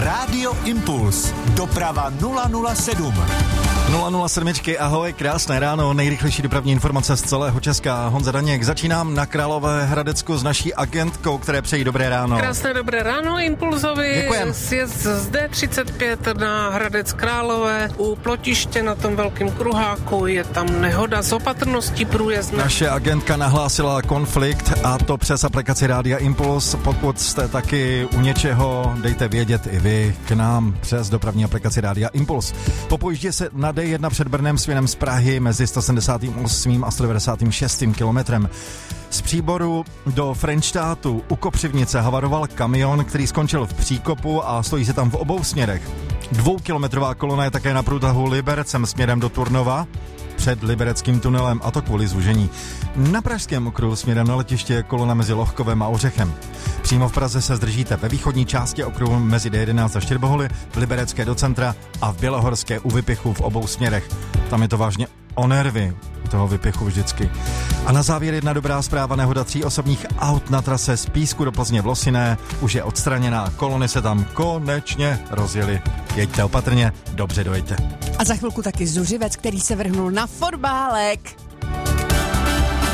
Rádio Impuls. Doprava 007. 007, ahoj, krásné ráno, nejrychlejší dopravní informace z celého Česka. Honza Daněk, začínám na Královéhradecku s naší agentkou, které přejí dobré ráno. Krásné dobré ráno, Impulzovi. Děkujem. Sjezd z D35 na Hradec Králové. U Plotiště na tom velkém kruháku je tam nehoda s opatrností průjezdná. Naše agentka nahlásila konflikt, a to přes aplikaci Rádia Impuls. Pokud jste taky u něčeho, dejte vědět i vy k nám přes dopravní aplikaci Rádia Impuls. Po pojíždě se na D1 před Brnem směrem z Prahy mezi 178. a 196. kilometrem. Z Příboru do Frenštátu u Kopřivnice havaroval kamion, který skončil v příkopu a stojí se tam v obou směrech. 2kilometrová kolona je také na průtahu Libercem směrem do Turnova před libereckým tunelem, a to kvůli zúžení. Na pražském okruhu směrem na letiště je kolona mezi Lohkovem a Ořechem. Přímo v Praze se zdržíte ve východní části okruhu mezi D11 a Štěrboholy, v Liberecké do centra a v Bělohorské u Vypichu v obou směrech. Tam je to vážně o nervy toho Vypichu vždycky. A na závěr jedna dobrá zpráva, nehoda 3 osobních aut na trase z Písku do Plzně v Losiné už je odstraněná, kolony se tam konečně rozjeli. Jeďte opatrně, dobře dojďte. A za chvilku taky zuřivec, který se vrhnul na fotbálek.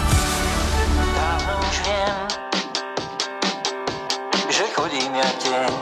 Dávno už vím, že chodím jak těň.